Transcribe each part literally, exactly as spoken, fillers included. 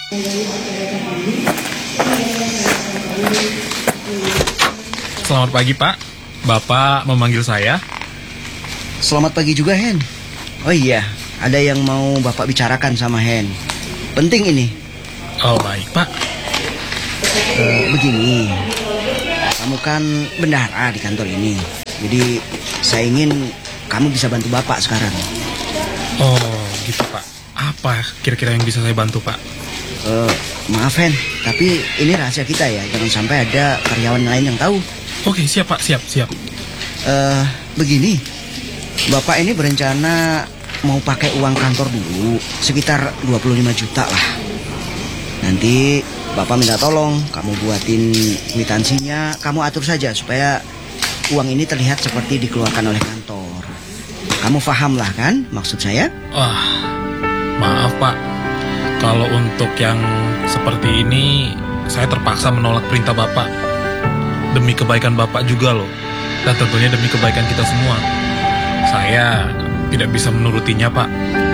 Selamat pagi, Pak. Bapak memanggil saya. Selamat pagi juga, Hen. Oh iya, ada yang mau Bapak bicarakan sama Hen. Penting ini. Oh, baik, Pak. Uh, begini, kamu kan bendahara di kantor ini. Jadi saya ingin kamu bisa bantu Bapak sekarang. Oh, gitu, Pak. Apa kira-kira yang bisa saya bantu, Pak? Uh, maaf, Hen, tapi ini rahasia kita ya. Jangan sampai ada karyawan lain yang tahu. Oke, siap, Pak. Siap, siap. Uh, begini, Bapak ini berencana mau pakai uang kantor dulu, sekitar dua puluh lima juta lah. Nanti Bapak minta tolong, kamu buatin kwitansinya, kamu atur saja supaya uang ini terlihat seperti dikeluarkan oleh kantor. Kamu paham lah kan maksud saya? Wah, maaf, Pak. Kalau untuk yang seperti ini, saya terpaksa menolak perintah Bapak. Demi kebaikan Bapak juga loh. Dan tentunya demi kebaikan kita semua. Saya tidak bisa menurutinya, Pak.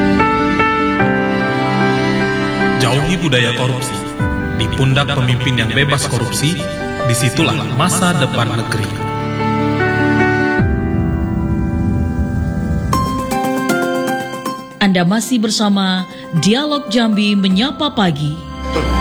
Jauhi budaya korupsi. Di pundak pemimpin yang bebas korupsi, disitulah masa depan negeri. Anda masih bersama Dialog Jambi Menyapa Pagi.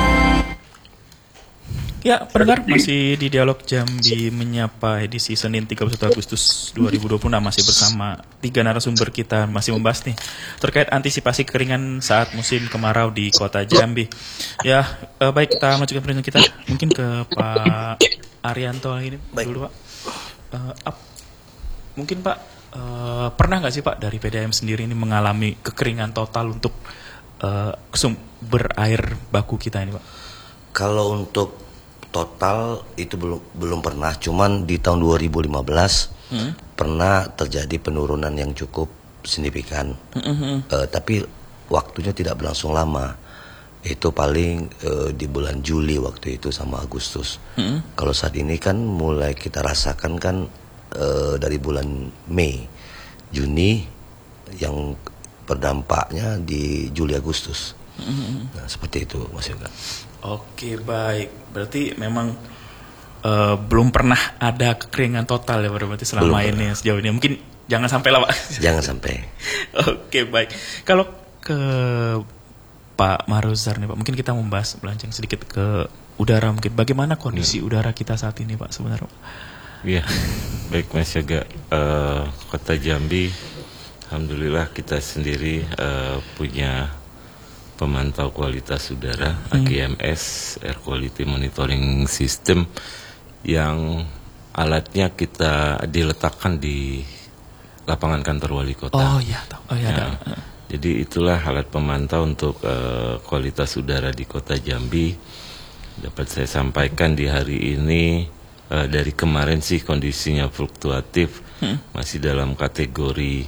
Ya, pendengar, masih di Dialog Jambi Menyapa edisi Senin tiga puluh satu Agustus dua ribu dua puluh enam, masih bersama tiga narasumber kita, masih membahas nih terkait antisipasi kekeringan saat musim kemarau di Kota Jambi. Ya, eh, baik, kita lanjutkan perbincangan kita mungkin ke Pak Arianto ini dulu, Pak. Eh, ap, mungkin Pak, eh, pernah nggak sih Pak dari P D A M sendiri ini mengalami kekeringan total untuk eh, sumber air baku kita ini, Pak? Kalau untuk total itu belum belum pernah, cuman di tahun dua ribu lima belas hmm? pernah terjadi penurunan yang cukup signifikan. Hmm. Uh, tapi waktunya tidak berlangsung lama. Itu paling uh, di bulan Juli waktu itu sama Agustus. Hmm? Kalau saat ini kan mulai kita rasakan kan uh, dari bulan Mei, Juni yang berdampaknya di Juli Agustus. Hmm. Nah, seperti itu Mas Yoga. Oke, baik. Berarti memang uh, belum pernah ada kekeringan total ya berarti selama belum ini pernah. Sejauh ini. Mungkin jangan sampai lah, Pak. Jangan sampai. Oke, baik. Kalau ke Pak Maruzar nih, Pak, mungkin kita membahas melancang sedikit ke udara mungkin. Bagaimana kondisi ya. udara kita saat ini, Pak, sebenarnya? Iya, baik Mas Yoga. Uh, Kota Jambi, alhamdulillah kita sendiri uh, punya pemantau kualitas udara, hmm. A Q M S, Air Quality Monitoring System, yang alatnya kita diletakkan di lapangan kantor wali kota. Oh iya, oh iya. Nah, ada. Jadi itulah alat pemantau untuk uh, kualitas udara di Kota Jambi. Dapat saya sampaikan di hari ini, uh, dari kemarin sih kondisinya fluktuatif, hmm. masih dalam kategori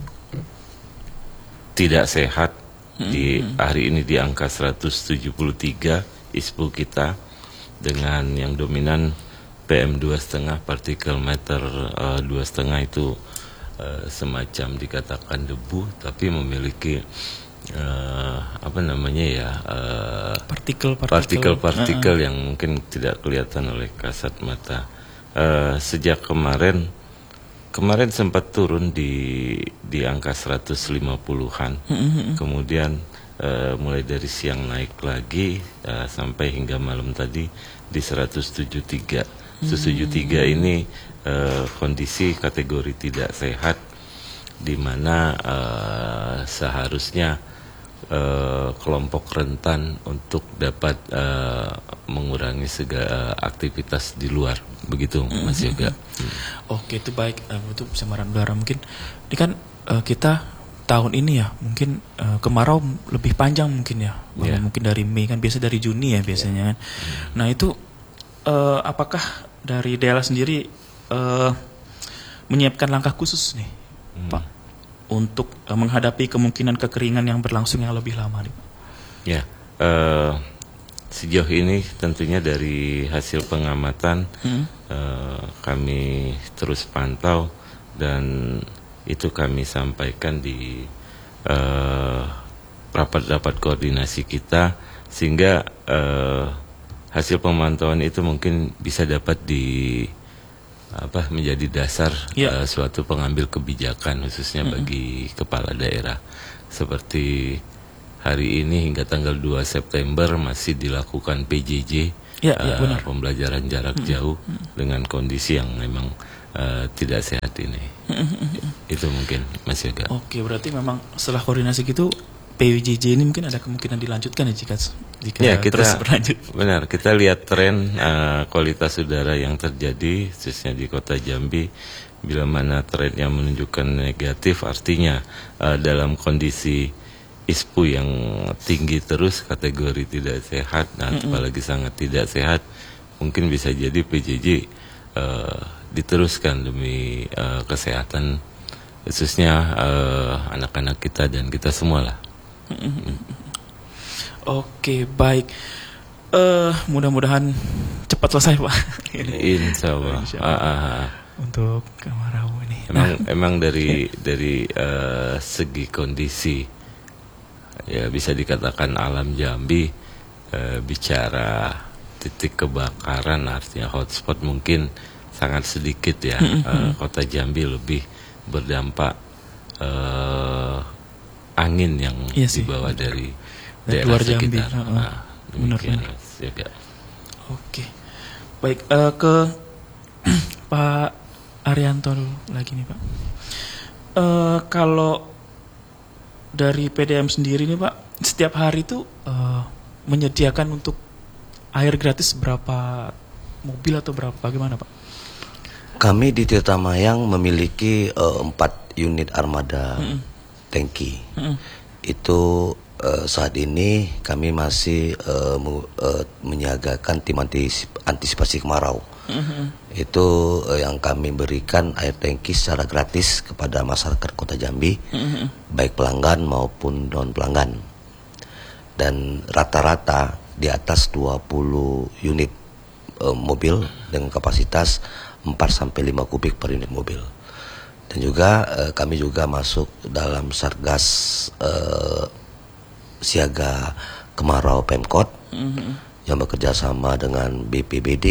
tidak sehat. Di hari ini di angka seratus tujuh puluh tiga I S P U kita, dengan yang dominan P M dua koma lima, partikel meter uh, dua koma lima itu uh, semacam dikatakan debu, tapi memiliki uh, apa namanya ya uh, partikel-partikel uh-uh. yang mungkin tidak kelihatan oleh kasat mata. Uh, sejak kemarin Kemarin sempat turun di di angka seratus lima puluhan, mm-hmm. kemudian uh, mulai dari siang naik lagi uh, sampai hingga malam tadi di seratus tujuh puluh tiga. Mm-hmm. seratus tujuh puluh tiga ini uh, kondisi kategori tidak sehat, di mana uh, seharusnya uh, kelompok rentan untuk dapat uh, mengurangi segala aktivitas di luar. Begitu Mas Yoga. Hmm. Oke, itu baik. Uh, itu pencemaran udara mungkin. Ini kan uh, kita tahun ini ya mungkin uh, kemarau lebih panjang mungkin ya. Yeah. Mungkin dari Mei, kan biasa dari Juni ya biasanya kan. Yeah. Nah itu uh, apakah dari daerah sendiri uh, menyiapkan langkah khusus nih, hmm. Pak, untuk uh, menghadapi kemungkinan kekeringan yang berlangsung yang lebih lama nih, Pak? Ya. Yeah. Uh, Sejauh ini tentunya dari hasil pengamatan hmm. uh, kami terus pantau, dan itu kami sampaikan di uh, rapat-rapat koordinasi kita, sehingga uh, hasil pemantauan itu mungkin bisa dapat di apa menjadi dasar Ya. uh, suatu pengambil kebijakan khususnya Mm-mm. bagi kepala daerah. Seperti hari ini hingga tanggal dua September masih dilakukan P J J, Ya, ya, uh, benar. pembelajaran jarak Mm-mm. jauh dengan kondisi yang memang uh, tidak sehat ini. Itu mungkin Mas Yoga. Oke, berarti memang setelah koordinasi gitu P J J ini mungkin ada kemungkinan dilanjutkan ya jika jika Ya, kita terus berlanjut. benar, kita lihat tren uh, kualitas udara yang terjadi khususnya di Kota Jambi. Bila mana tren yang menunjukkan negatif, artinya uh, dalam kondisi I S P U yang tinggi terus, kategori tidak sehat, nah Mm-mm. apalagi sangat tidak sehat, mungkin bisa jadi P J J uh, diteruskan demi uh, kesehatan khususnya uh, anak-anak kita dan kita semua lah. Oke, baik. Eh, mudah-mudahan cepat selesai, Pak. Insya Allah. Insya Ah, ah, ah. Untuk kemarau ini. Emang Nah, emang dari dari eh, segi kondisi ya bisa dikatakan alam Jambi eh, bicara titik kebakaran artinya hotspot mungkin sangat sedikit ya. Eh, Kota Jambi lebih berdampak eh, angin yang Iya sih, dibawa benar. dari Dari daerah luar Jambi. sekitar. Heeh. Nah, Benar, demikian, benar. Mas Yoga. Oke. Baik, eh, ke Pak Arianto dulu lagi nih, Pak. Eh, kalau dari P D M sendiri nih, Pak, setiap hari itu eh, menyediakan untuk air gratis berapa mobil atau berapa bagaimana, Pak? Kami di Tirta Mayang memiliki eh, empat unit armada Mm-mm. tangki. Mm-mm. Itu eh, saat ini kami masih eh, mu- eh, menyiagakan tim antisip- antisipasi kemarau. Mhm. Itu eh, yang kami berikan air tangki secara gratis kepada masyarakat Kota Jambi, Mhm. baik pelanggan maupun non pelanggan. Dan rata-rata di atas dua puluh unit eh, mobil dengan kapasitas empat sampai lima kubik per unit mobil. Dan juga eh, kami juga masuk dalam Satgas eh, siaga kemarau Pemkot Mhm. yang bekerja sama dengan B P B D,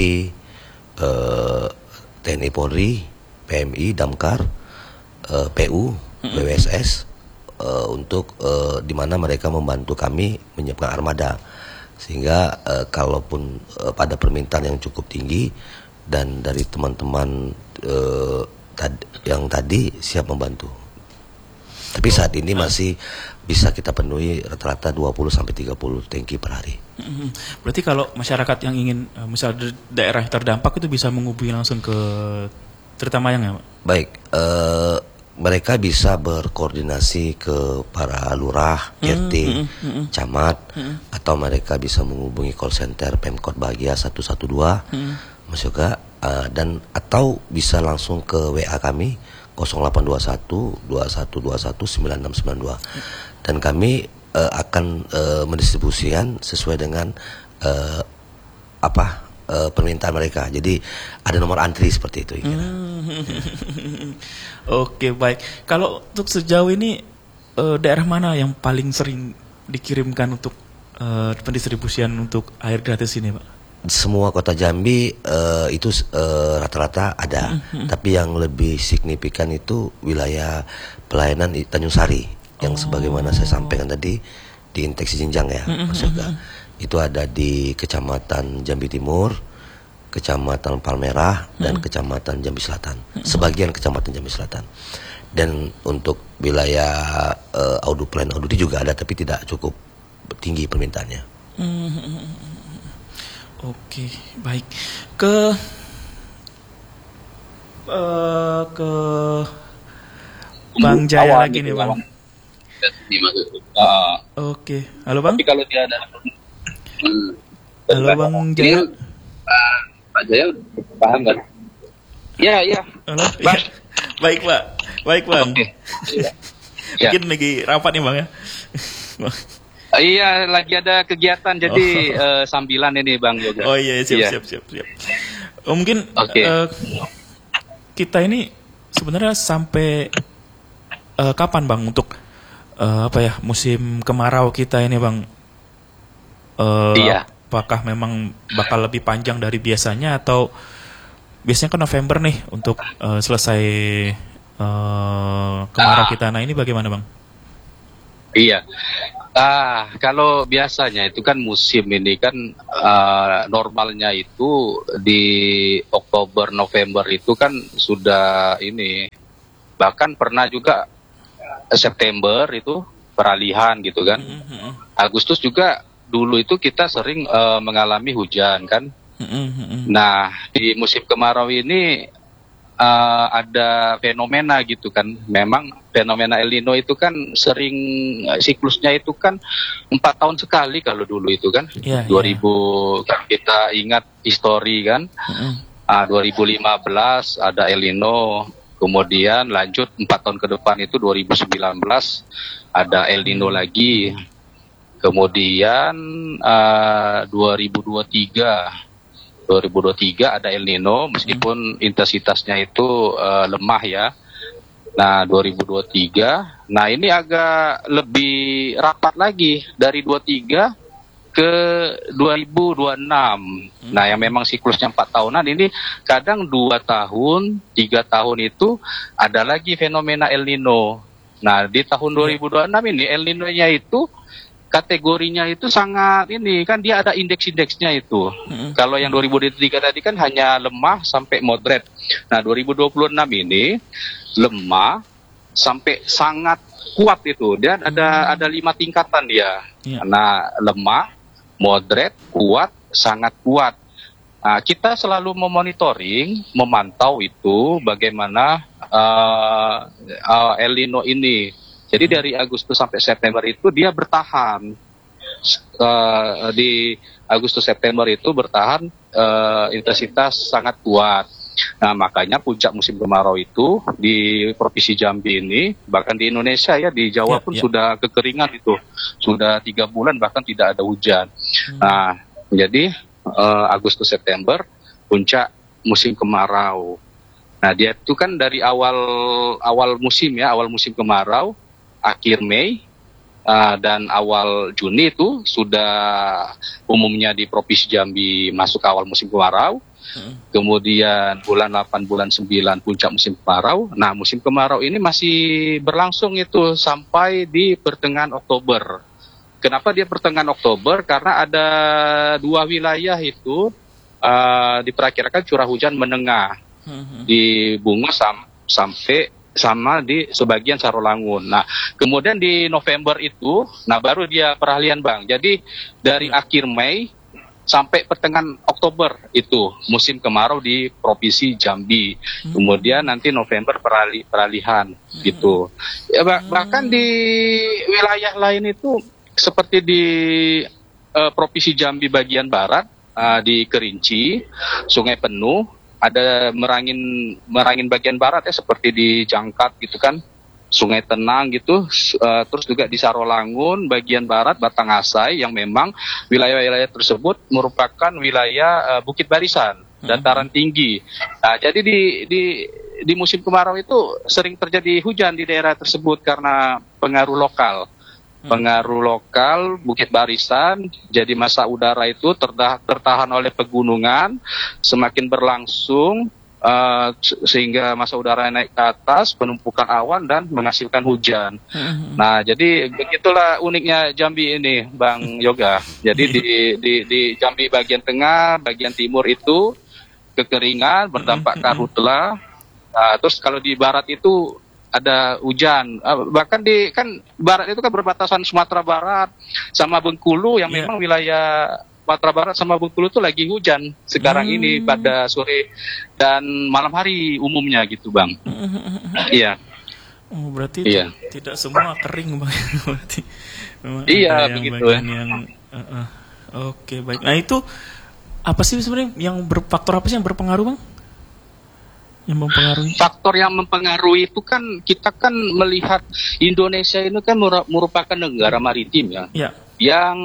eh, T N I Polri, P M I, Damkar, eh, P U, B W S S eh, untuk eh, di mana mereka membantu kami menyiapkan armada sehingga eh, kalaupun eh, pada permintaan yang cukup tinggi dan dari teman-teman eh, tad- yang tadi siap membantu. Tapi saat ini masih bisa kita penuhi rata-rata dua puluh sampai tiga puluh tangki per hari. Mhm. Berarti kalau masyarakat yang ingin eh, misal di daerah yang terdampak itu bisa menghubungi langsung ke Tirta Mayang ya, Pak? Baik, eh, mereka bisa berkoordinasi ke para lurah, R T, mm, mm, mm. camat, Mm. atau mereka bisa menghubungi call center Pemkot Bahagia satu satu dua, Mm. Mas Yoga, eh, dan atau bisa langsung ke W A kami nol delapan dua satu dua satu dua satu sembilan enam sembilan dua, dan kami eh, akan eh, mendistribusikan sesuai dengan eh, apa eh, permintaan mereka. Jadi ada nomor antri seperti itu. Kira. Oke, baik. Kalau untuk sejauh ini eh, daerah mana yang paling sering dikirimkan untuk eh, pendistribusian untuk air gratis ini, Pak? Semua kota Jambi eh, itu eh, rata-rata ada, tapi yang lebih signifikan itu wilayah pelayanan di Tanjung Sari yang sebagaimana saya sampaikan tadi di inteksi jenjang ya, Mas Yoga. Itu ada di Kecamatan Jambi Timur, Kecamatan Palmerah, dan Kecamatan Jambi Selatan. Sebagian Kecamatan Jambi Selatan. Dan untuk wilayah eh, Audu Plan Aududi juga ada, tapi tidak cukup tinggi permintaannya. Oke, baik. Ke eh, ke Bang Jaya Awan lagi gitu, nih, Bang. awan. Dimaksud. Ah, Oke. Halo, Bang. tapi kalau dia ada hmm, Halo, Bang ini Jaya. kan, ah, Pak Jaya paham kan? Ya, ya. Halo. Bang. Iya. Baik, Pak. Baik, Bang. Oke. Iya. Ya. Mungkin lagi rapat nih, Bang ya. Ah, iya, lagi ada kegiatan jadi eh, sambilan ini Bang Yoga. Oh iya, siap, Iya. siap, siap, siap. Oh, mungkin Oke. eh, kita ini sebenarnya sampai eh, kapan, Bang, untuk eh, apa ya musim kemarau kita ini bang. Eh, Iya. Apakah memang bakal lebih panjang dari biasanya atau biasanya kan November nih untuk eh, selesai eh, kemarau Ah. kita. Nah ini bagaimana bang? Iya. Ah, kalau biasanya itu kan musim ini kan ah, normalnya itu di Oktober November itu kan sudah ini, bahkan pernah juga September itu peralihan gitu kan. Agustus juga dulu itu kita sering eh, mengalami hujan kan. Nah, di musim kemarau ini eh, ada fenomena gitu kan. Memang fenomena El Nino itu kan sering eh, siklusnya itu kan empat tahun sekali kalau dulu itu kan. Iya, dua ribu kan kita ingat histori kan. Ah, dua ribu lima belas ada El Nino, kemudian lanjut empat tahun ke depan itu dua ribu sembilan belas ada El Nino lagi. Kemudian uh, dua ribu dua puluh tiga ada El Nino meskipun intensitasnya itu uh, lemah ya. Nah, dua ribu dua puluh tiga, nah ini agak lebih rapat lagi dari dua puluh tiga ke dua ribu dua puluh enam. Nah, yang memang siklusnya empat tahunan ini kadang dua tahun, tiga tahun itu ada lagi fenomena El Nino. Nah, di tahun dua ribu dua puluh enam ini El Nino-nya itu kategorinya itu sangat ini kan dia ada indeks-indeksnya itu. Mm-hmm. Kalau yang dua ribu dua puluh tiga tadi kan hanya lemah sampai moderate. Nah, dua ribu dua puluh enam ini lemah sampai sangat kuat itu. Dan ada mm-hmm. ada lima tingkatan dia. Yeah. Nah, lemah, moderate, kuat, sangat kuat. Nah, kita selalu memonitoring, memantau itu bagaimana uh, uh, El Nino ini. Jadi dari Agustus sampai September itu dia bertahan. Uh, di Agustus September itu bertahan uh, intensitas sangat kuat. Nah, makanya puncak musim kemarau itu di Provinsi Jambi ini, bahkan di Indonesia ya, di Jawa pun ya, ya. sudah kekeringan itu. Sudah tiga bulan bahkan tidak ada hujan. Hmm. Nah, jadi uh, Agustus September puncak musim kemarau. Nah, dia itu kan dari awal awal musim ya, awal musim kemarau, akhir Mei uh, dan awal Juni itu sudah umumnya di Provinsi Jambi masuk awal musim kemarau. Hmm. Kemudian bulan delapan, bulan sembilan puncak musim kemarau. Nah, musim kemarau ini masih berlangsung itu sampai di pertengahan Oktober. Kenapa dia pertengahan Oktober? Karena ada dua wilayah itu uh, diperkirakan curah hujan menengah. Hmm. Di Bunga sam- sampai sama di sebagian Sarolangun. Nah, kemudian di November itu, nah baru dia peralihan bang. Jadi dari akhir Mei sampai pertengahan Oktober itu musim kemarau di Provinsi Jambi. Hmm. Kemudian nanti November perali, peralihan hmm. gitu. Ya, bah, bahkan di wilayah lain itu seperti di uh, Provinsi Jambi bagian barat, uh, di Kerinci, Sungai Penuh. Ada Merangin Merangin bagian barat ya, seperti di Jangkat gitu kan, Sungai Tenang gitu, uh, terus juga di Sarolangun bagian barat, Batangasai, yang memang wilayah-wilayah tersebut merupakan wilayah uh, bukit barisan, dataran tinggi. Nah, jadi di di di musim kemarau itu sering terjadi hujan di daerah tersebut karena pengaruh lokal. Pengaruh lokal, bukit barisan, jadi massa udara itu terdah, tertahan oleh pegunungan, semakin berlangsung uh, sehingga massa udara naik ke atas, penumpukan awan dan menghasilkan hujan. Mm-hmm. Nah, jadi begitulah uniknya Jambi ini, Bang Yoga. Jadi di, di, di Jambi bagian tengah, bagian timur itu kekeringan, berdampak karhutla. Nah, terus kalau di barat itu ada hujan, uh, bahkan di kan barat itu kan berbatasan Sumatera Barat sama Bengkulu yang yeah. memang wilayah Sumatera Barat sama Bengkulu itu lagi hujan sekarang hmm. ini pada sore dan malam hari umumnya gitu bang. Iya. Oh, berarti iya. tidak semua kering bang. Berarti iya yang begitu. Yang, uh, uh. Oke okay, baik. Nah itu apa sih sebenarnya yang berfaktor apa sih yang berpengaruh bang? Yang mempengaruhi? Faktor yang mempengaruhi itu kan kita kan melihat Indonesia ini kan merupakan negara maritim ya, ya. yang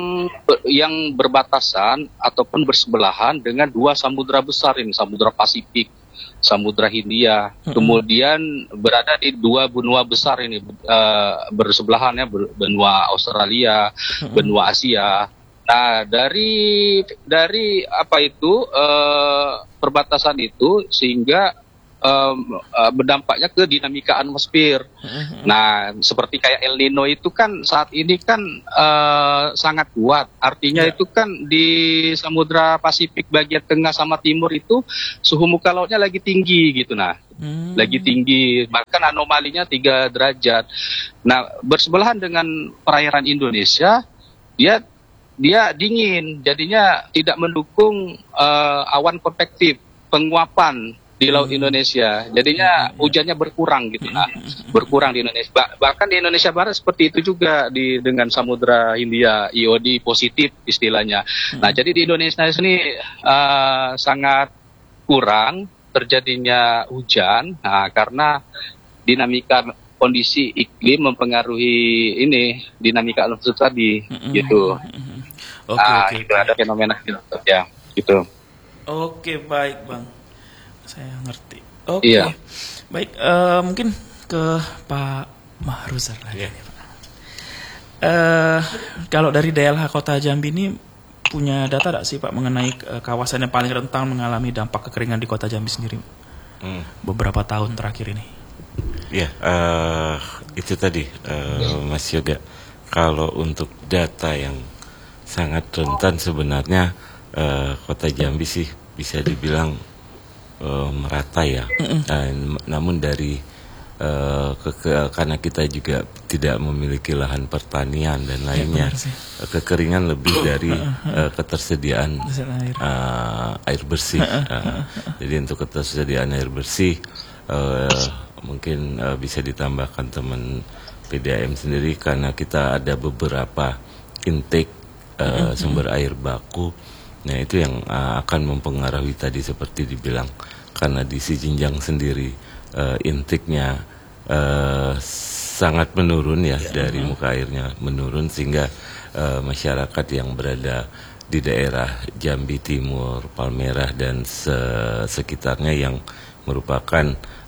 yang berbatasan ataupun bersebelahan dengan dua samudra besar ini, Samudra Pasifik Samudra Hindia. Mm-hmm. Kemudian berada di dua benua besar ini uh, bersebelahan ya, benua Australia, mm-hmm. benua Asia. Nah, dari dari apa itu uh, perbatasan itu sehingga Um, uh, berdampaknya ke dinamika atmosfer. Uh-huh. Nah, seperti kayak El Nino itu kan saat ini kan uh, sangat kuat. Artinya yeah. itu kan di Samudra Pasifik bagian tengah sama timur itu suhu muka lautnya lagi tinggi gitu. Nah, hmm. lagi tinggi. Bahkan anomalinya tiga derajat. Nah, bersebelahan dengan perairan Indonesia, dia dia dingin. Jadinya tidak mendukung uh, awan konvektif, penguapan di Laut Indonesia, jadinya hujannya berkurang gitu, nah, berkurang di Indonesia. Bah- bahkan di Indonesia Barat seperti itu juga di dengan Samudra Hindia, I O D positif istilahnya. Nah, jadi di Indonesia ini uh, sangat kurang terjadinya hujan, nah, karena dinamika kondisi iklim mempengaruhi ini dinamika atmosfer tadi, gitu. Oke, nah, oke, itu oke. ada fenomena gitu, ya, gitu. Oke, baik Bang. Saya ngerti. Oke. Iya. Baik, uh, mungkin ke Pak Mahruzar lagi. Yeah. Nih, Pak. Uh, kalau dari D L H Kota Jambi ini punya data tidak sih Pak mengenai uh, kawasan yang paling rentan mengalami dampak kekeringan di Kota Jambi sendiri? Hmm. Beberapa tahun terakhir ini. Ya, yeah, uh, itu tadi uh, Mas Yoga. Kalau untuk data yang sangat rentan sebenarnya uh, Kota Jambi sih bisa dibilang Uh, merata ya, uh, namun dari uh, ke, ke, karena kita juga tidak memiliki lahan pertanian dan lainnya, ya, kekeringan lebih dari uh, ketersediaan uh, air bersih. Uh, jadi untuk ketersediaan air bersih uh, mungkin uh, bisa ditambahkan teman P D A M sendiri karena kita ada beberapa intake uh, sumber air baku. Nah, itu yang uh, akan mempengaruhi tadi seperti dibilang, karena di Sijinjang sendiri uh, intake-nya uh, sangat menurun ya, ya dari uh-huh. muka airnya menurun sehingga uh, masyarakat yang berada di daerah Jambi Timur, Palmerah dan se- sekitarnya yang merupakan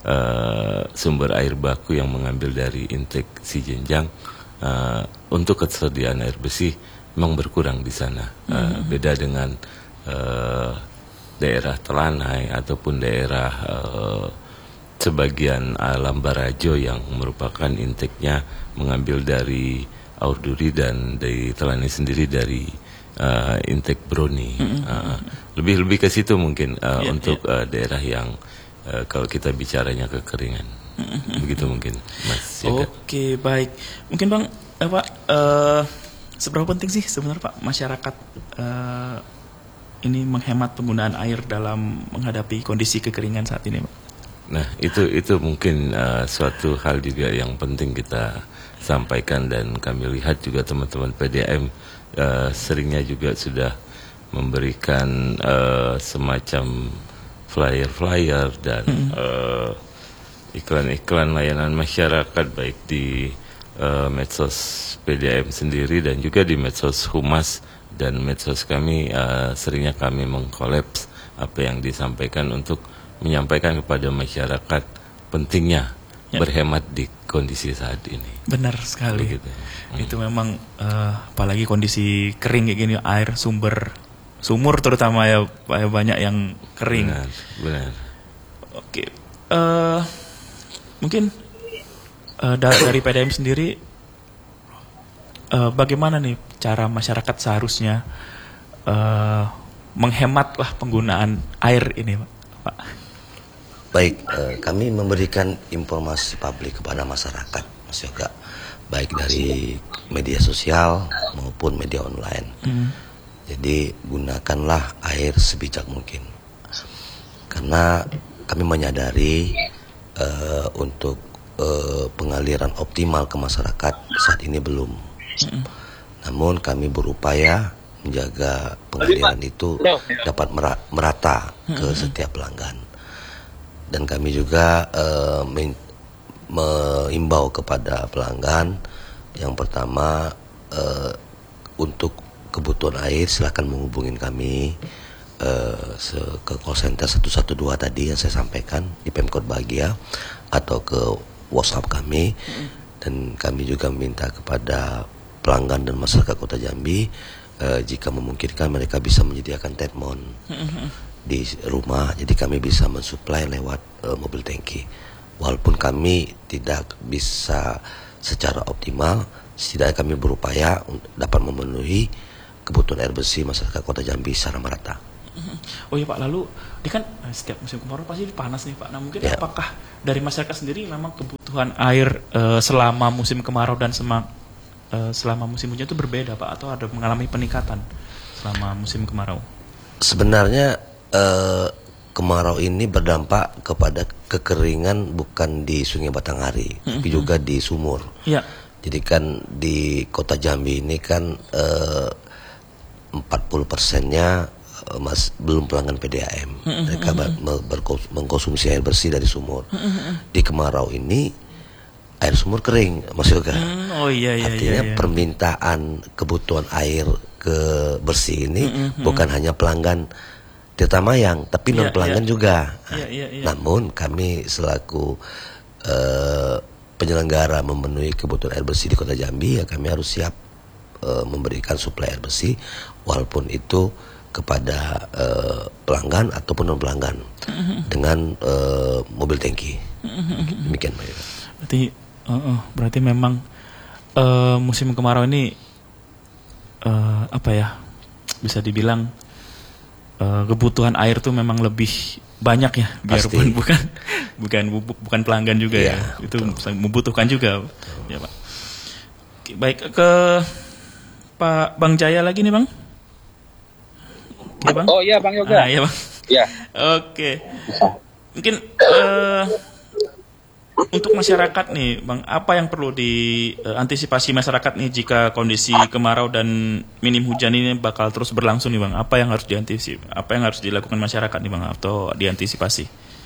uh, sumber air baku yang mengambil dari intake Sijinjang uh, untuk ketersediaan air bersih memang berkurang di sana. Uh, mm-hmm. Beda dengan uh, daerah Telanai ataupun daerah uh, sebagian alam Barajo yang merupakan intake-nya mengambil dari Aurduri dan dari Telanai sendiri dari uh, intake Broni. Mm-hmm. Uh, lebih lebih ke situ mungkin uh, yeah, untuk yeah. Uh, daerah yang uh, kalau kita bicaranya kekeringan. Mm-hmm. Begitu mungkin, Mas. Oke, okay, baik. Mungkin Bang, eh, Pak. Uh, Seberapa penting sih sebenarnya Pak masyarakat uh, ini menghemat penggunaan air dalam menghadapi kondisi kekeringan saat ini, Pak? Nah, itu itu mungkin uh, suatu hal juga yang penting kita sampaikan dan kami lihat juga teman-teman P D A M uh, seringnya juga sudah memberikan uh, semacam flyer-flyer dan hmm. uh, iklan-iklan layanan masyarakat baik di Uh, medsos P D A M sendiri dan juga di medsos Humas dan medsos kami uh, seringnya kami mengkolaps apa yang disampaikan untuk menyampaikan kepada masyarakat pentingnya ya. berhemat di kondisi saat ini. Benar sekali. Begitu. Hmm. Itu memang uh, apalagi kondisi kering kayak gini, air sumber sumur terutama ya banyak yang kering. Benar, benar. Oke, uh, mungkin Uh, dari P D A M sendiri, uh, bagaimana nih cara masyarakat seharusnya uh, menghematlah penggunaan air ini, Pak? Baik, uh, kami memberikan informasi publik kepada masyarakat, Mas Yoga, baik dari media sosial maupun media online. Mm. Jadi gunakanlah air sebijak mungkin, karena kami menyadari uh, untuk Uh, pengaliran optimal ke masyarakat saat ini belum. Mm. Namun kami berupaya menjaga pengaliran itu dapat mera- merata ke mm. setiap pelanggan. Dan kami juga uh, men- mengimbau kepada pelanggan yang pertama uh, untuk kebutuhan air silakan menghubungin kami uh, ke call center satu satu dua tadi yang saya sampaikan di Pemkot Bahagia atau ke WhatsApp kami, mm-hmm. dan kami juga minta kepada pelanggan dan masyarakat Kota Jambi uh, jika memungkinkan mereka bisa menyediakan tetmon mm-hmm. di rumah, jadi kami bisa mensuplai lewat uh, mobil tangki. Walaupun kami tidak bisa secara optimal, setidaknya kami berupaya untuk dapat memenuhi kebutuhan air bersih masyarakat Kota Jambi secara merata. Oh iya Pak, lalu ini kan setiap musim kemarau pasti panas nih Pak. Nah mungkin ya. Apakah dari masyarakat sendiri memang kebutuhan air uh, selama musim kemarau dan sema, uh, selama musim hujan itu berbeda Pak, atau ada mengalami peningkatan selama musim kemarau? Sebenarnya uh, kemarau ini berdampak kepada kekeringan bukan di Sungai Batanghari, mm-hmm. tapi juga di sumur. Ya. Jadi kan di Kota Jambi ini kan uh, empat puluh persennya uh, mas, belum pelanggan P D A M. Mm-hmm. Mereka ber, ber, mengkonsumsi air bersih dari sumur. Mm-hmm. Di kemarau ini air sumur kering, Mas Yoga. Mm, oh iya iya. Artinya iya, iya. permintaan kebutuhan air ke bersih ini mm-hmm. bukan hanya pelanggan Tirta Mayang, tapi non pelanggan yeah, yeah. juga. Yeah, yeah, yeah. Namun kami selaku uh, penyelenggara memenuhi kebutuhan air bersih di Kota Jambi, ya kami harus siap uh, memberikan suplai air bersih, walaupun itu kepada uh, pelanggan ataupun non pelanggan mm-hmm. dengan uh, mobil tangki. Mm-hmm. Demikian Pak. Berarti, uh, uh, berarti memang uh, musim kemarau ini uh, apa ya? Bisa dibilang uh, kebutuhan air tuh memang lebih banyak ya, biarpun bukan bukan bukan pelanggan juga ya, ya itu betul. Membutuhkan juga betul. Ya Pak. Baik, ke Pak Bang Jaya lagi nih Bang. Ya, Bang? Oh iya Bang Yoga. Ah, iya Bang. Ya. Oke. Mungkin uh, untuk masyarakat nih Bang, apa yang perlu diantisipasi uh, masyarakat nih jika kondisi kemarau dan minim hujan ini bakal terus berlangsung nih Bang? Apa yang harus diantisipasi? Apa yang harus dilakukan masyarakat nih Bang atau diantisipasi?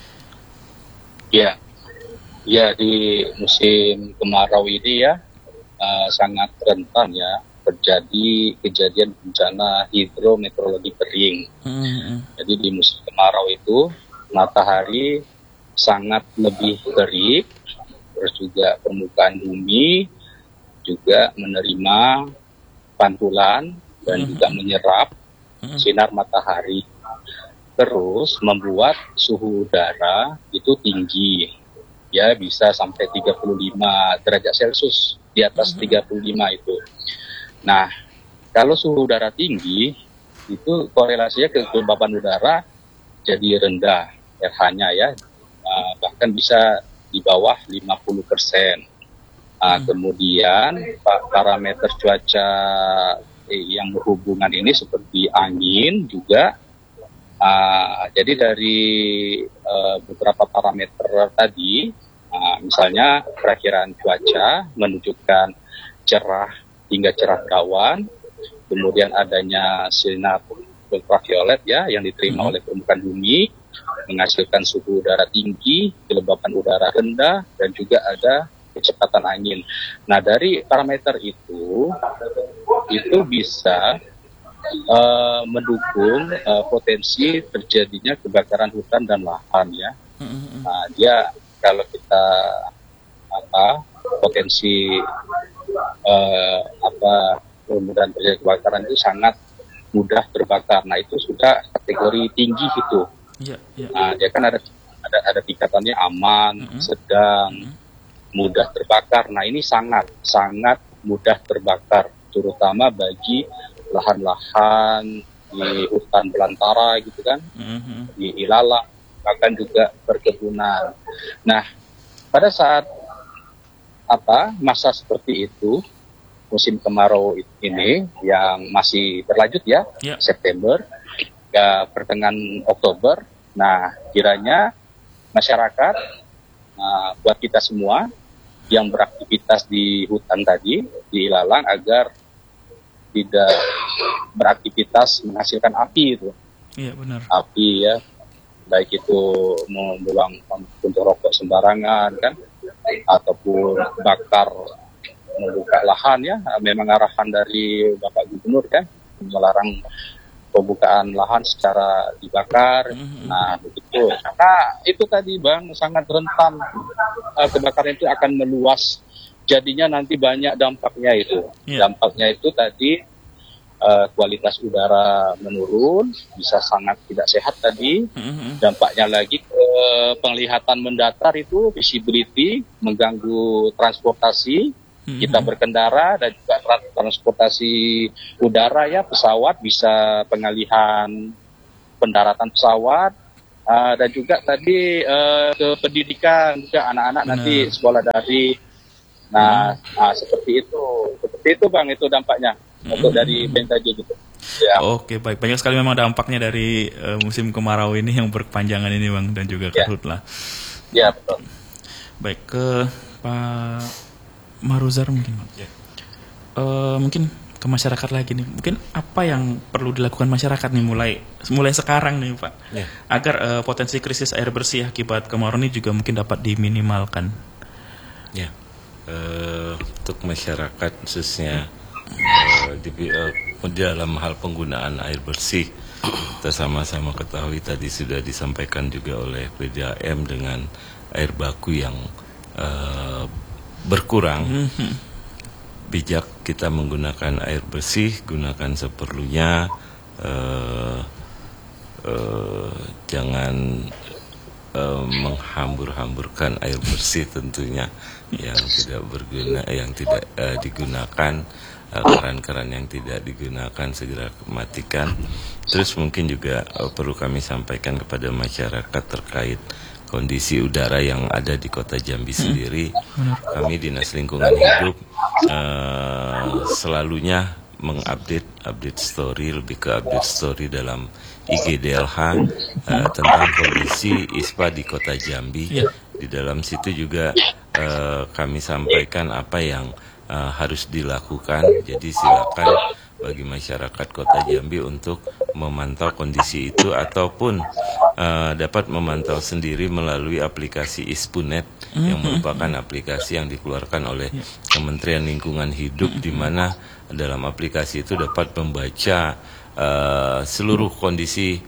Ya. Ya, di musim kemarau ini ya uh, sangat rentan ya terjadi kejadian bencana hidrometeorologi kering. Mm-hmm. Jadi di musim kemarau itu matahari sangat lebih terik, terus juga permukaan bumi juga menerima pantulan dan mm-hmm. juga menyerap mm-hmm. sinar matahari, terus membuat suhu udara itu tinggi, ya bisa sampai tiga puluh lima derajat Celcius, di atas mm-hmm. tiga puluh lima itu. Nah, kalau suhu udara tinggi itu korelasinya ke kelembapan udara jadi rendah R H-nya ya. Uh, bahkan bisa di bawah lima puluh persen. Uh, hmm. Kemudian parameter cuaca yang berhubungan ini seperti angin juga. Uh, jadi dari uh, beberapa parameter tadi, uh, misalnya perakiraan cuaca menunjukkan cerah hingga cerah berawan, kemudian adanya sinar ultraviolet ya yang diterima hmm. oleh permukaan bumi, menghasilkan suhu udara tinggi, kelembapan udara rendah, dan juga ada kecepatan angin. Nah, dari parameter itu, itu bisa uh, mendukung uh, potensi terjadinya kebakaran hutan dan lahan ya. Nah, dia kalau kita apa potensi uh, apa kemudian terjadi kebakaran itu sangat mudah terbakar. Nah, itu sudah kategori tinggi gitu. Ya, ya. Nah, dia kan ada ada ada tingkatannya aman, mm-hmm. sedang, mm-hmm. mudah terbakar. Nah, ini sangat sangat mudah terbakar, terutama bagi lahan-lahan di hutan belantara gitu kan, mm-hmm. di ilalang, bahkan juga perkebunan. Nah, pada saat apa masa seperti itu, musim kemarau ini yang masih berlanjut ya, yeah. September. Ya, pertengahan Oktober. Nah, kiranya masyarakat, nah, buat kita semua yang beraktivitas di hutan tadi, di ilalang, agar tidak beraktivitas menghasilkan api itu. Iya, benar. Api ya, baik itu membuang puntung rokok sembarangan kan, ataupun bakar membuka lahan ya. Memang arahan dari Bapak Gubernur kan, melarang pembukaan lahan secara dibakar. Mm-hmm. Nah, begitu. Nah, itu tadi Bang sangat rentan uh, kebakaran itu akan meluas. Jadinya nanti banyak dampaknya itu. Yeah. Dampaknya itu tadi uh, kualitas udara menurun, bisa sangat tidak sehat tadi. Mm-hmm. Dampaknya lagi ke penglihatan mendatar itu, visibility, mengganggu transportasi. Mm-hmm. Kita berkendara dan juga transportasi udara ya, pesawat bisa pengalihan pendaratan pesawat. Uh, dan juga tadi uh, ke pendidikan juga anak-anak Benar. Nanti sekolah daring. Nah, hmm. nah, seperti itu, seperti itu Bang, itu dampaknya hmm. untuk dari B M K G gitu. Ya. Oke, baik, banyak sekali memang dampaknya dari uh, musim kemarau ini yang berkepanjangan ini Bang, dan juga karhutlah. Ya, betul. Baik, ke Pak Maruzar mungkin Bang. Ya. Uh, mungkin ke masyarakat lagi nih, mungkin apa yang perlu dilakukan masyarakat nih mulai mulai sekarang nih Pak, ya. Agar uh, potensi krisis air bersih akibat kemarau ini juga mungkin dapat diminimalkan. Ya. Uh, untuk masyarakat khususnya uh, di, uh, dalam hal penggunaan air bersih, kita sama-sama ketahui tadi sudah disampaikan juga oleh P D A M dengan air baku yang uh, berkurang. Mm-hmm. Bijak kita menggunakan air bersih, gunakan seperlunya, uh, uh, jangan uh, menghambur-hamburkan air bersih tentunya yang tidak berguna, yang tidak uh, digunakan, uh, keran-keran yang tidak digunakan segera matikan. Terus mungkin juga uh, perlu kami sampaikan kepada masyarakat terkait kondisi udara yang ada di Kota Jambi hmm. sendiri. Benar. Kami Dinas Lingkungan Hidup uh, selalunya mengupdate update story, lebih ke update story dalam I G D L H uh, tentang kondisi I S P A di Kota Jambi. Yeah. Di dalam situ juga uh, kami sampaikan apa yang uh, harus dilakukan. Jadi silakan bagi masyarakat Kota Jambi untuk memantau kondisi itu ataupun uh, dapat memantau sendiri melalui aplikasi ISPUNet mm-hmm. yang merupakan aplikasi yang dikeluarkan oleh Kementerian Lingkungan Hidup mm-hmm. di mana dalam aplikasi itu dapat membaca uh, seluruh kondisi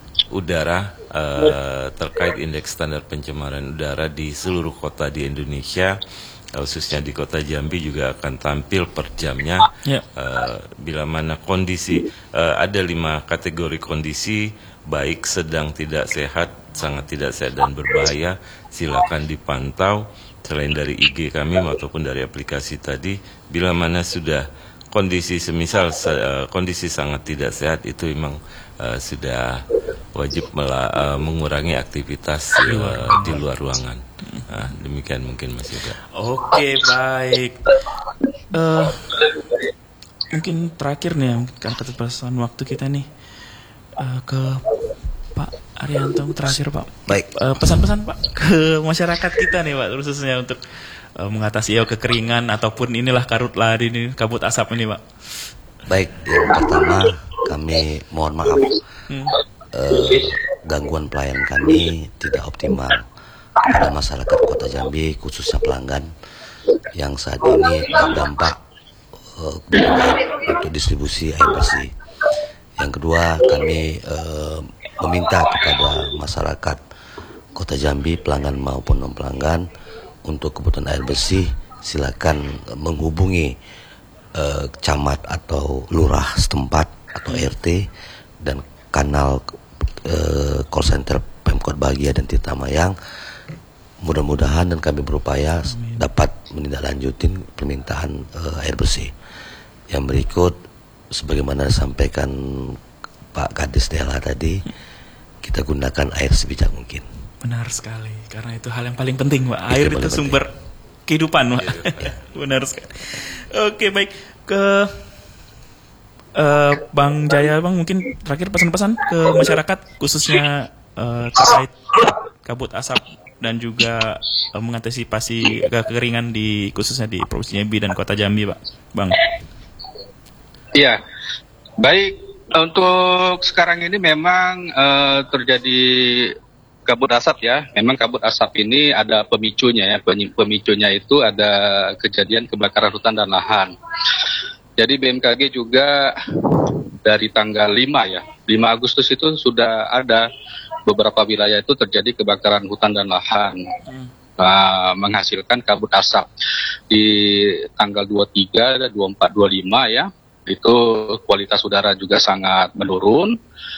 udara uh, terkait indeks standar pencemaran udara di seluruh kota di Indonesia. Khususnya di Kota Jambi juga akan tampil per jamnya. Yeah. Uh, bila mana kondisi uh, ada lima kategori kondisi, baik, sedang, tidak sehat, sangat tidak sehat dan berbahaya. Silakan dipantau selain dari I G kami maupun dari aplikasi tadi. Bila mana sudah kondisi semisal uh, kondisi sangat tidak sehat, itu memang uh, sudah wajib mela, uh, mengurangi aktivitas uh, di luar ruangan. Nah, demikian mungkin Mas Yuda. Oke, baik. Uh, mungkin terakhir nih, kan keterbatasan waktu kita nih, uh, ke Pak Arianto terakhir Pak. Baik. Uh, pesan-pesan Pak ke masyarakat kita nih Pak, khususnya untuk uh, mengatasi ya kekeringan ataupun inilah karhutlah ini kabut asap ini Pak. Baik, yang pertama kami mohon maaf. Hmm. Uh, gangguan pelayanan kami tidak optimal pada masyarakat Kota Jambi, khususnya pelanggan yang saat ini terdampak uh, untuk distribusi air bersih. Yang kedua, kami uh, meminta kepada masyarakat Kota Jambi, pelanggan maupun non pelanggan, untuk kebutuhan air bersih silakan menghubungi uh, camat atau lurah setempat atau R T dan kanal uh, call center Pemkot Bahagia dan Tirta Mayang. Mudah-mudahan dan kami berupaya Amin. dapat menindaklanjutin permintaan uh, air bersih. Yang berikut, sebagaimana disampaikan Pak Kadis D L H tadi, kita gunakan air sebijak mungkin. Benar sekali, karena itu hal yang paling penting Pak. Air itu, itu sumber penting. kehidupan Pak. Ya, benar sekali. Oke, baik, ke uh, Bang Jaya Bang, mungkin terakhir pesan-pesan ke masyarakat khususnya uh, terkait kabut asap dan juga uh, mengantisipasi kekeringan di khususnya di Provinsi Jambi dan Kota Jambi, Pak. Bang. Iya. Baik, untuk sekarang ini memang uh, terjadi kabut asap ya. Memang kabut asap ini ada pemicunya ya. Pemicunya itu ada kejadian kebakaran hutan dan lahan. Jadi B M K G juga dari tanggal lima ya, lima Agustus itu sudah ada beberapa wilayah itu terjadi kebakaran hutan dan lahan. Hmm. Uh, menghasilkan kabut asap. Di tanggal dua puluh tiga, dua puluh empat, dua puluh lima ya, itu kualitas udara juga sangat menurun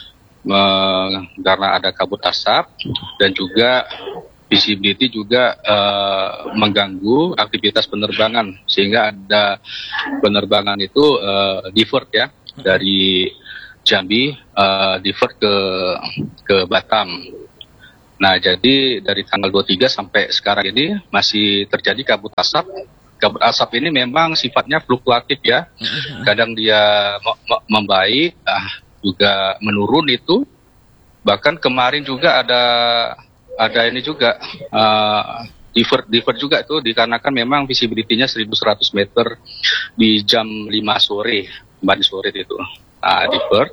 uh, karena ada kabut asap dan juga visibility juga uh, mengganggu aktivitas penerbangan sehingga ada penerbangan itu uh, divert ya dari Jambi uh, divert ke ke Batam. Nah, jadi dari tanggal dua puluh tiga sampai sekarang ini masih terjadi kabut asap. Kabut asap ini memang sifatnya fluktuatif ya. Kadang dia me- me- membaik, ah, juga menurun itu. Bahkan kemarin juga ada ada ini juga uh, divert divert juga itu dikarenakan memang visibility-nya seribu seratus meter di jam lima sore, kemarin sore itu. Nah, divert.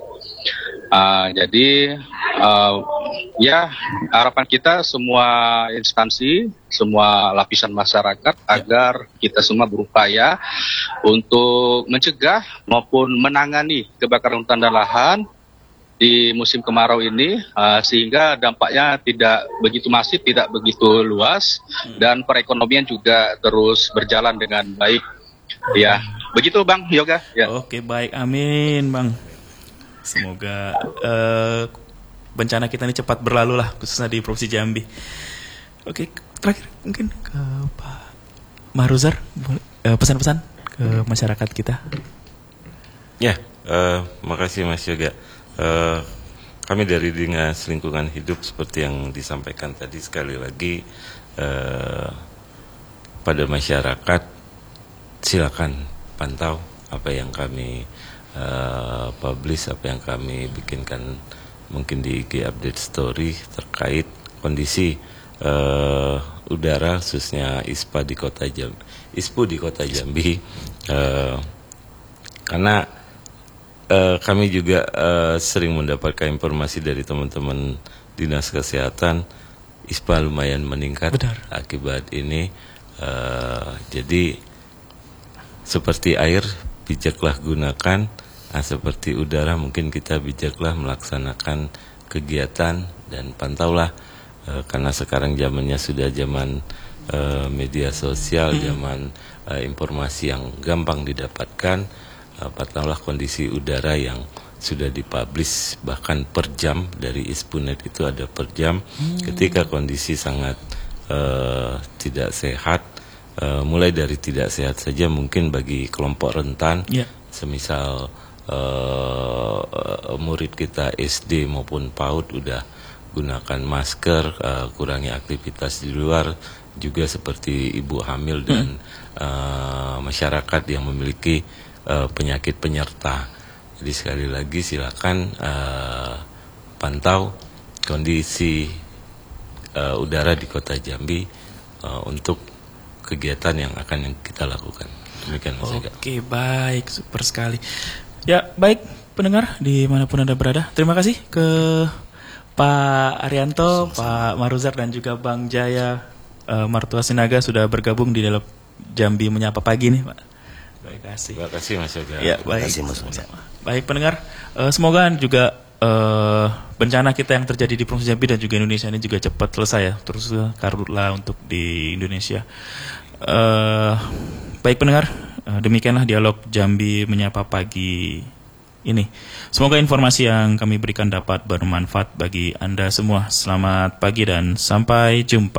Uh, jadi uh, ya harapan kita semua instansi, semua lapisan masyarakat agar kita semua berupaya untuk mencegah maupun menangani kebakaran hutan dan lahan di musim kemarau ini uh, sehingga dampaknya tidak begitu masif, tidak begitu luas dan perekonomian juga terus berjalan dengan baik. Ya, begitu Bang Yoga. Ya. Oke, baik, amin Bang. Semoga uh, bencana kita ini cepat berlalu lah, khususnya di Provinsi Jambi. Oke, terakhir mungkin ke Pak Maruzar, uh, pesan-pesan ke masyarakat kita. Ya, uh, makasih Mas Yoga. Uh, kami dari Dinas Lingkungan Hidup seperti yang disampaikan tadi, sekali lagi uh, pada masyarakat silakan pantau apa yang kami Uh, publish, apa yang kami bikinkan mungkin di I G update story terkait kondisi uh, udara khususnya I S P A di Kota Jambi, I S P U di Kota Jambi, uh, karena uh, kami juga uh, sering mendapatkan informasi dari teman-teman dinas kesehatan I S P A lumayan meningkat. Benar. Akibat ini, uh, jadi seperti air bijaklah gunakan. Nah, seperti udara mungkin kita bijaklah melaksanakan kegiatan dan pantaulah e, karena sekarang zamannya sudah zaman e, media sosial, hmm. zaman e, informasi yang gampang didapatkan. E, pantaulah kondisi udara yang sudah dipublish bahkan per jam dari I S P U Net itu ada per jam. Hmm. Ketika kondisi sangat e, tidak sehat, e, mulai dari tidak sehat saja mungkin bagi kelompok rentan, yeah. semisal Uh, uh, murid kita S D maupun PAUD udah gunakan masker, uh, kurangi aktivitas di luar, juga seperti ibu hamil dan uh, masyarakat yang memiliki uh, penyakit penyerta. Jadi sekali lagi silakan uh, pantau kondisi uh, udara di Kota Jambi uh, untuk kegiatan yang akan yang kita lakukan. Demikian Mas Ega. Oke, baik, super sekali. Ya, baik pendengar dimanapun Anda berada. Terima kasih ke Pak Arianto, Sama-sama. Pak Maruzar dan juga Bang Jaya uh, Martua Sinaga sudah bergabung di dalam Jambi Menyapa Pagi nih, Pak. Terima kasih. Terima kasih Mas Yoga. Ya, baik. Terima kasih Mas. Baik pendengar, uh, semoga juga uh, bencana kita yang terjadi di Provinsi Jambi dan juga Indonesia ini juga cepat selesai ya. Terus uh, karhutlah untuk di Indonesia. Uh, baik pendengar, uh, demikianlah dialog Jambi Menyapa Pagi ini. Semoga informasi yang kami berikan dapat bermanfaat bagi Anda semua. Selamat pagi dan sampai jumpa.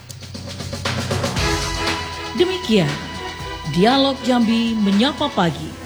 Demikian dialog Jambi Menyapa Pagi.